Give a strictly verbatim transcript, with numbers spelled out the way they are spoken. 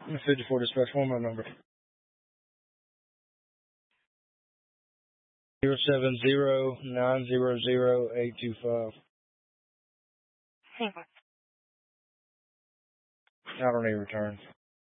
fifty-four dispatch, one more number. Zero seven zero nine zero zero eight two five. I don't need returns.